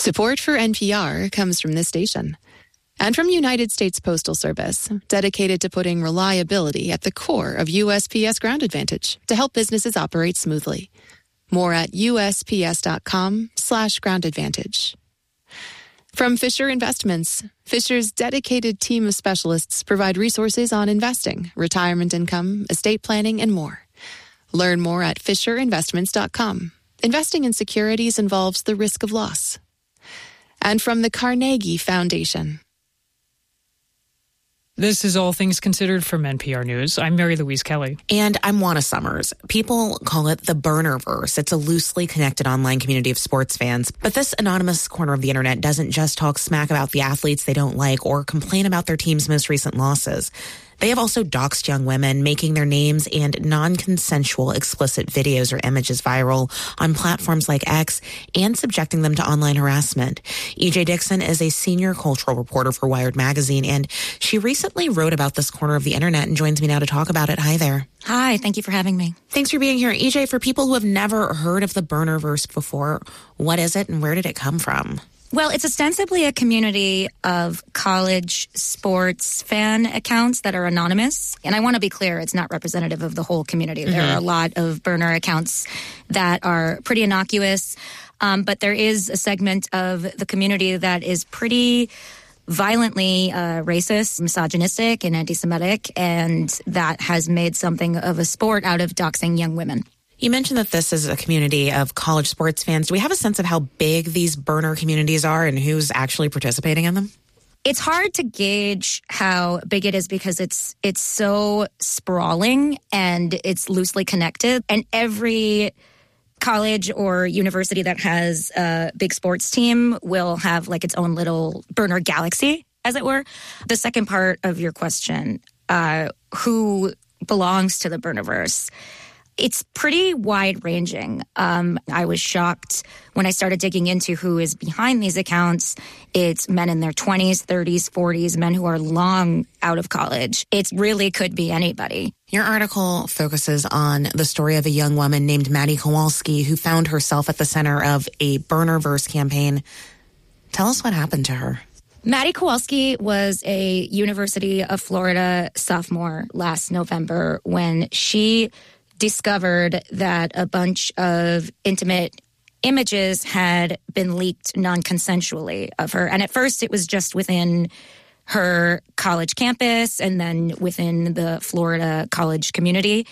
Support for NPR comes from this station and from United States Postal Service, dedicated to putting reliability at the core of USPS Ground Advantage to help businesses operate smoothly. More at USPS.com/Ground Advantage. From Fisher Investments, Fisher's dedicated team of specialists provide resources on investing, retirement income, estate planning, and more. Learn more at FisherInvestments.com. Investing in securities involves the risk of loss. And from the Carnegie Foundation. This is All Things Considered from NPR News. I'm Mary Louise Kelly. And I'm Juana Summers. People call it the Burnerverse. It's a loosely connected online community of sports fans. But this anonymous corner of the internet doesn't just talk smack about the athletes they don't like or complain about their team's most recent losses. They have also doxed young women, making their names and non-consensual explicit videos or images viral on platforms like X and subjecting them to online harassment. EJ Dixon is a senior cultural reporter for Wired Magazine, and she recently wrote about this corner of the internet and joins me now to talk about it. Hi there. Hi, thank you for having me. Thanks for being here. EJ, for people who have never heard of the Burnerverse before, what is it and where did it come from? Well, it's ostensibly a community of college sports fan accounts that are anonymous. And I want to be clear, it's not representative of the whole community. Mm-hmm. There are a lot of burner accounts that are pretty innocuous. But there is a segment of the community that is pretty violently racist, misogynistic, and anti-Semitic. And that has made something of a sport out of doxing young women. You mentioned that this is a community of college sports fans. Do we have a sense of how big these burner communities are and who's actually participating in them? It's hard to gauge how big it is because it's so sprawling and it's loosely connected. And every college or university that has a big sports team will have like its own little burner galaxy, as it were. The second part of your question, who belongs to the Burnerverse? It's pretty wide-ranging. I was shocked when I started digging into who is behind these accounts. It's men in their 20s, 30s, 40s, men who are long out of college. It really could be anybody. Your article focuses on the story of a young woman named Maddie Kowalski who found herself at the center of a Burnerverse campaign. Tell us what happened to her. Maddie Kowalski was a University of Florida sophomore last November when she discovered that a bunch of intimate images had been leaked non-consensually of her. And at first it was just within her college campus and then within the Florida college community.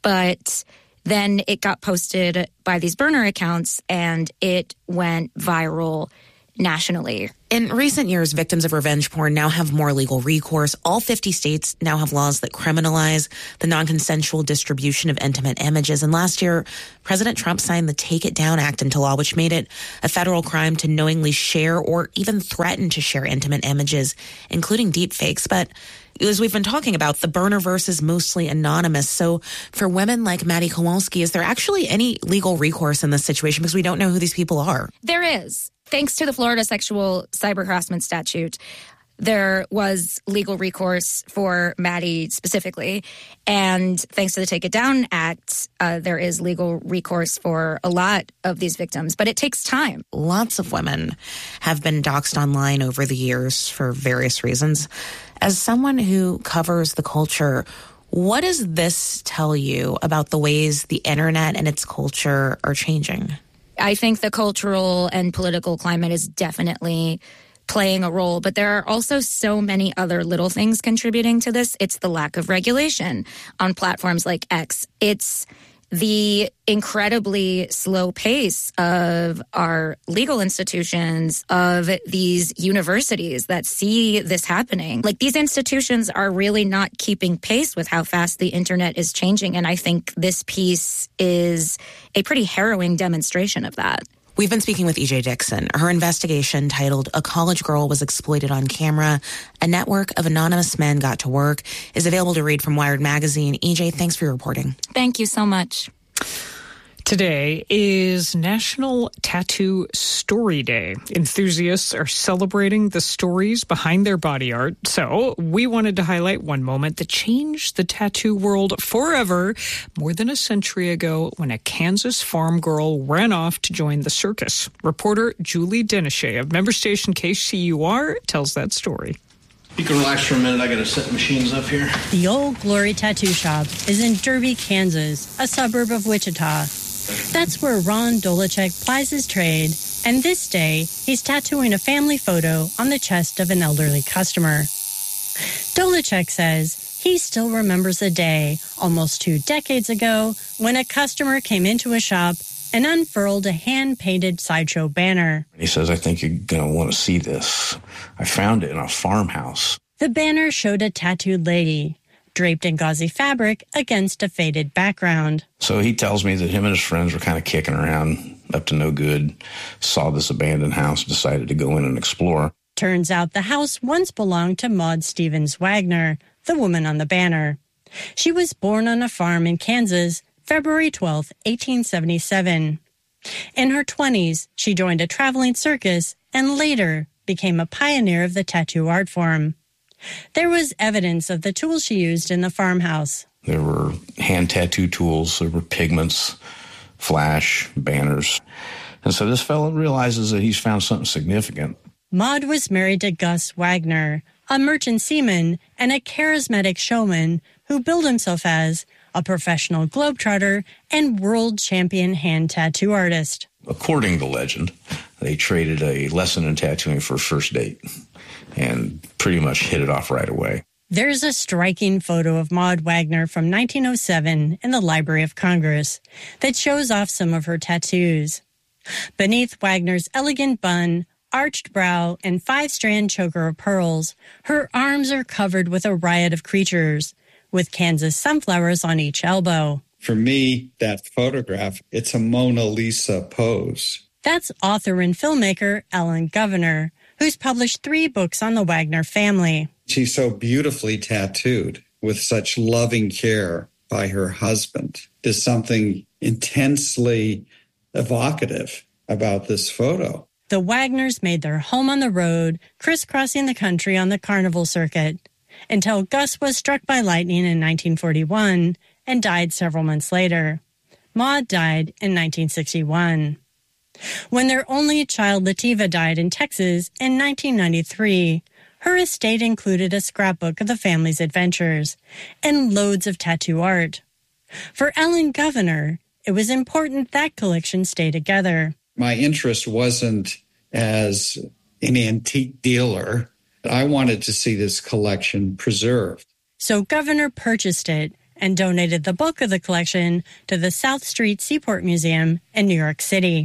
But then it got posted by these burner accounts and it went viral nationally. In recent years, victims of revenge porn now have more legal recourse. All 50 states now have laws that criminalize the non-consensual distribution of intimate images. And last year, President Trump signed the Take It Down Act into law, which made it a federal crime to knowingly share or even threaten to share intimate images, including deepfakes. But as we've been talking about, the Burnerverse is mostly anonymous. So for women like Maddie Kowalski, is there actually any legal recourse in this situation? Because we don't know who these people are. There is. Thanks to the Florida sexual cyber harassment statute, there was legal recourse for Maddie specifically. And thanks to the Take It Down Act, there is legal recourse for a lot of these victims. But it takes time. Lots of women have been doxxed online over the years for various reasons. As someone who covers the culture, what does this tell you about the ways the internet and its culture are changing? I think the cultural and political climate is definitely playing a role, but there are also so many other little things contributing to this. It's the lack of regulation on platforms like X. It's the incredibly slow pace of our legal institutions, of these universities that see this happening. Like, these institutions are really not keeping pace with how fast the internet is changing. And I think this piece is a pretty harrowing demonstration of that. We've been speaking with EJ Dixon. Her investigation, titled "A College Girl Was Exploited on Camera, A Network of Anonymous Men Got to Work," is available to read from Wired Magazine. EJ, thanks for your reporting. Thank you so much. Today is National Tattoo Story Day. Enthusiasts are celebrating the stories behind their body art. So we wanted to highlight one moment that changed the tattoo world forever more than a century ago when a Kansas farm girl ran off to join the circus. Reporter Julie Denichet of member station KCUR tells that story. You can relax for a minute. I got to set the machines up here. The Old Glory Tattoo Shop is in Derby, Kansas, a suburb of Wichita. That's where Ron Dolacek plies his trade, and this day, he's tattooing a family photo on the chest of an elderly customer. Dolacek says he still remembers the day, almost 2 decades ago, when a customer came into a shop and unfurled a hand-painted sideshow banner. He says, I think you're going to want to see this. I found it in a farmhouse. The banner showed a tattooed lady, draped in gauzy fabric against a faded background. So he tells me that him and his friends were kind of kicking around, up to no good, saw this abandoned house, decided to go in and explore. Turns out the house once belonged to Maud Stevens Wagner, the woman on the banner. She was born on a farm in Kansas, February 12, 1877. In her 20s, she joined a traveling circus and later became a pioneer of the tattoo art form. There was evidence of the tools she used in the farmhouse. There were hand tattoo tools, there were pigments, flash, banners. And so this fellow realizes that he's found something significant. Maud was married to Gus Wagner, a merchant seaman and a charismatic showman who billed himself as a professional globetrotter and world champion hand tattoo artist. According to legend, they traded a lesson in tattooing for a first date and pretty much hit it off right away. There's a striking photo of Maud Wagner from 1907 in the Library of Congress that shows off some of her tattoos. Beneath Wagner's elegant bun, arched brow, and 5-strand choker of pearls, her arms are covered with a riot of creatures, with Kansas sunflowers on each elbow. For me, that photograph, it's a Mona Lisa pose. That's author and filmmaker Ellen Governor, who's published 3 books on the Wagner family. She's so beautifully tattooed with such loving care by her husband. There's something intensely evocative about this photo. The Wagners made their home on the road, crisscrossing the country on the carnival circuit, until Gus was struck by lightning in 1941 and died several months later. Maud died in 1961. When their only child, Lativa, died in Texas in 1993, her estate included a scrapbook of the family's adventures and loads of tattoo art. For Ellen Governor, it was important that collection stay together. My interest wasn't as an antique dealer. I wanted to see this collection preserved. So Governor purchased it and donated the bulk of the collection to the South Street Seaport Museum in New York City.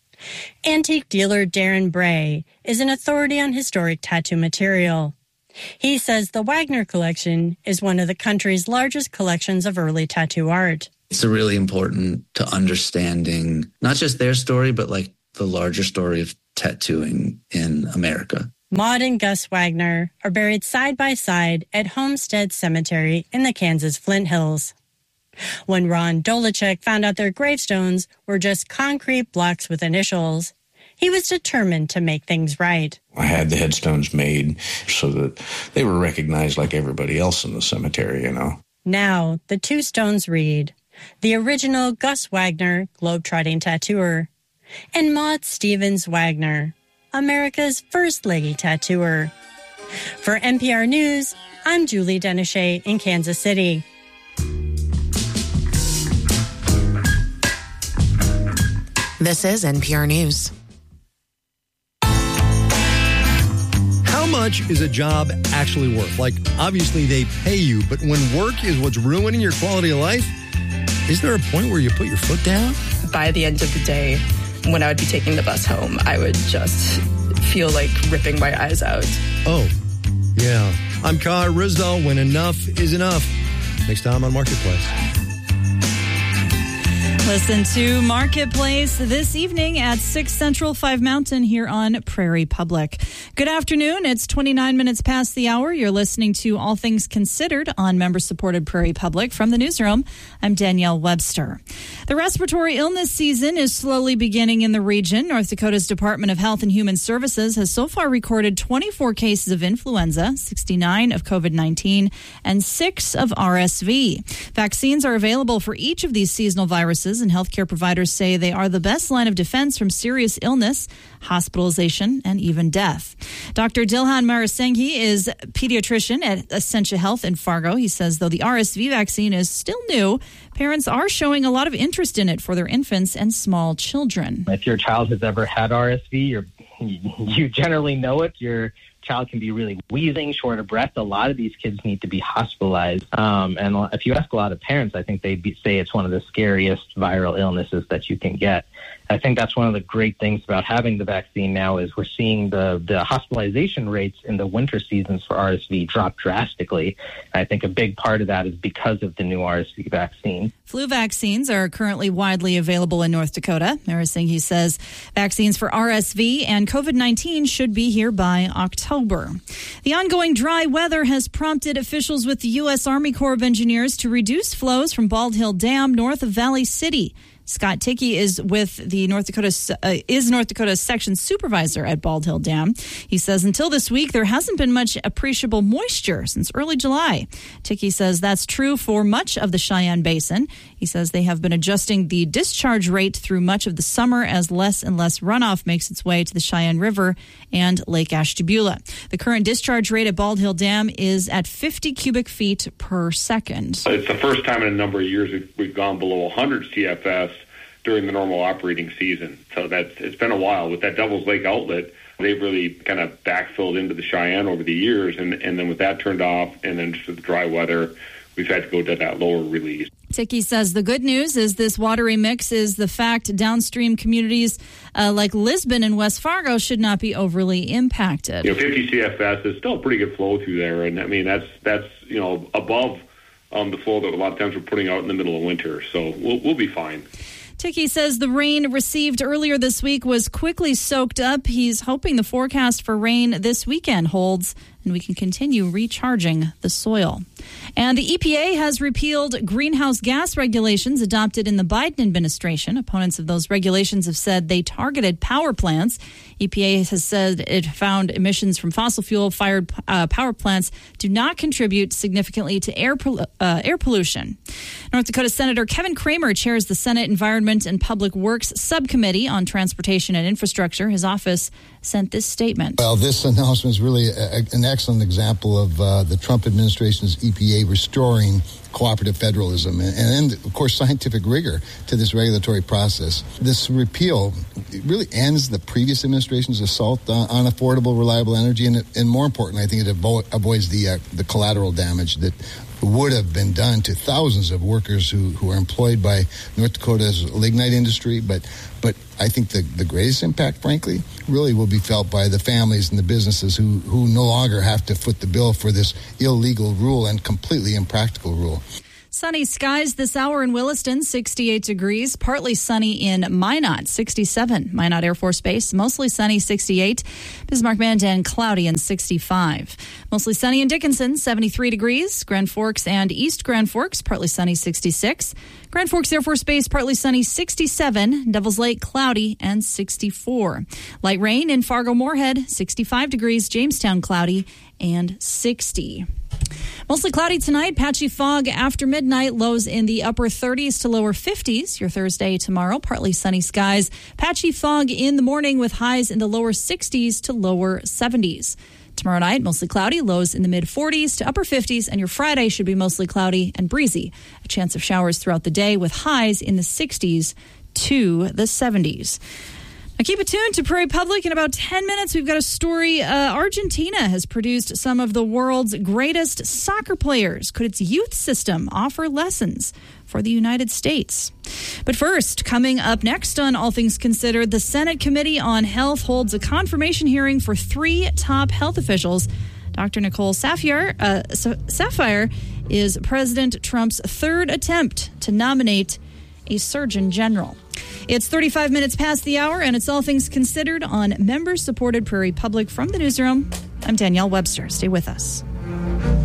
Antique dealer Darren Bray is an authority on historic tattoo material. He says the Wagner collection is one of the country's largest collections of early tattoo art. It's really important to understanding not just their story, but like the larger story of tattooing in America. Maud and Gus Wagner are buried side by side at Homestead Cemetery in the Kansas Flint Hills. When Ron Dolacek found out their gravestones were just concrete blocks with initials, he was determined to make things right. I had the headstones made so that they were recognized like everybody else in the cemetery, you know. Now, the 2 stones read, the original Gus Wagner, globetrotting tattooer, and Maud Stevens Wagner, America's first lady tattooer. For NPR News, I'm Julie Denichet in Kansas City. This is NPR News. How much is a job actually worth? Like, obviously they pay you, but when work is what's ruining your quality of life, is there a point where you put your foot down? By the end of the day, when I would be taking the bus home, I would just feel like ripping my eyes out. Oh, yeah. I'm Kai Ryssdal when enough is enough. Next time on Marketplace. Listen to Marketplace this evening at 6 Central, 5 Mountain here on Prairie Public. Good afternoon. It's 29 minutes past the hour. You're listening to All Things Considered on member-supported Prairie Public. From the newsroom, I'm Danielle Webster. The respiratory illness season is slowly beginning in the region. North Dakota's Department of Health and Human Services has so far recorded 24 cases of influenza, 69 of COVID-19, and 6 of RSV. Vaccines are available for each of these seasonal viruses, and healthcare providers say they are the best line of defense from serious illness, hospitalization, and even death. Dr. Dilhan Marasenghi is a pediatrician at Essentia Health in Fargo. He says though the RSV vaccine is still new, parents are showing a lot of interest in it for their infants and small children. If your child has ever had RSV, you generally know it. Your child can be really wheezing, short of breath. A lot of these kids need to be hospitalized. And if you ask a lot of parents, I think they'd say it's one of the scariest viral illnesses that you can get. I think that's one of the great things about having the vaccine now is we're seeing the hospitalization rates in the winter seasons for RSV drop drastically. I think a big part of that is because of the new RSV vaccine. Flu vaccines are currently widely available in North Dakota. Marasenghi says vaccines for RSV and COVID-19 should be here by October. The ongoing dry weather has prompted officials with the U.S. Army Corps of Engineers to reduce flows from Bald Hill Dam north of Valley City. Scott Tickey is North Dakota's section supervisor at Bald Hill Dam. He says until this week, there hasn't been much appreciable moisture since early July. Tickey says that's true for much of the Cheyenne Basin. He says they have been adjusting the discharge rate through much of the summer as less and less runoff makes its way to the Cheyenne River and Lake Ashtabula. The current discharge rate at Bald Hill Dam is at 50 cubic feet per second. It's the first time in a number of years we've gone below 100 CFS during the normal operating season. So it's been a while. With that Devil's Lake outlet, they've really kind of backfilled into the Cheyenne over the years. And then with that turned off and then just with the dry weather, we've had to go to that lower release. Tickey says the good news is this watery mix is the fact downstream communities like Lisbon and West Fargo should not be overly impacted. 50 CFS is still a pretty good flow through there. And I mean, that's above the flow that a lot of times we're putting out in the middle of winter. So we'll be fine. Tickey says the rain received earlier this week was quickly soaked up. He's hoping the forecast for rain this weekend holds and we can continue recharging the soil. And the EPA has repealed greenhouse gas regulations adopted in the Biden administration. Opponents of those regulations have said they targeted power plants. EPA has said it found emissions from fossil fuel-fired power plants do not contribute significantly to air pollution. North Dakota Senator Kevin Cramer chairs the Senate Environment and Public Works Subcommittee on Transportation and Infrastructure. His office sent this statement. Well, this announcement is really an excellent example of the Trump administration's EPA restoring cooperative federalism and, of course, scientific rigor to this regulatory process. This repeal really ends the previous administration's assault on affordable, reliable energy, and more importantly, I think it avoids the collateral damage that would have been done to thousands of workers who are employed by North Dakota's lignite industry. But I think the greatest impact, frankly, really will be felt by the families and the businesses who no longer have to foot the bill for this illegal rule and completely impractical rule. Sunny skies this hour in Williston, 68 degrees. Partly sunny in Minot, 67. Minot Air Force Base, mostly sunny, 68. Bismarck-Mandan, cloudy and 65. Mostly sunny in Dickinson, 73 degrees. Grand Forks and East Grand Forks, partly sunny, 66. Grand Forks Air Force Base, partly sunny, 67. Devils Lake, cloudy and 64. Light rain in Fargo-Moorhead, 65 degrees. Jamestown, cloudy and 60. Mostly cloudy tonight, patchy fog after midnight, lows in the upper 30s to lower 50s. Your Thursday tomorrow, partly sunny skies, patchy fog in the morning with highs in the lower 60s to lower 70s. Tomorrow night, mostly cloudy, lows in the mid 40s to upper 50s, and your Friday should be mostly cloudy and breezy. A chance of showers throughout the day with highs in the 60s to the 70s. Now keep it tuned to Prairie Public. In about 10 minutes, we've got a story. Argentina has produced some of the world's greatest soccer players. Could its youth system offer lessons for the United States? But first, coming up next on All Things Considered, the Senate Committee on Health holds a confirmation hearing for 3 top health officials. Dr. Nicole Saphier is President Trump's third attempt to nominate a surgeon general. It's 35 minutes past the hour, and it's All Things Considered on member-supported Prairie Public. From the newsroom, I'm Danielle Webster. Stay with us.